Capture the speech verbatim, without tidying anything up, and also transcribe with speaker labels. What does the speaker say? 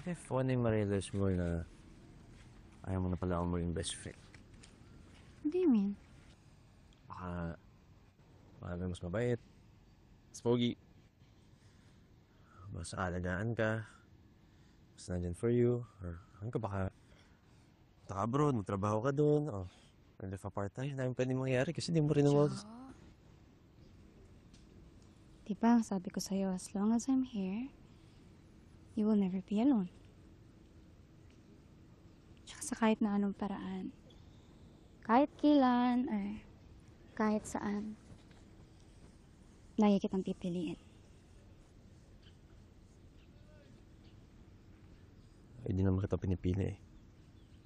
Speaker 1: if one day ma-realize mo na ayaw mo na pala akong maging best friend?
Speaker 2: What do you mean?
Speaker 1: Baka, baka may mas mabait, mas pogi, mas alagaan ka, mas nandyan for you, or ano ka, baka taka-abroad, magtrabaho ka doon, o live apart tayo, na yung pwede mangyari kasi di mo rin naman.
Speaker 2: Diba, sabi ko sa'yo, as long as I'm here, you will never be alone. Tsaka sa kahit na anong paraan. Kahit kailan, or kahit saan, lagi kitang pipiliin.
Speaker 1: Ay, di naman kita pinipili eh.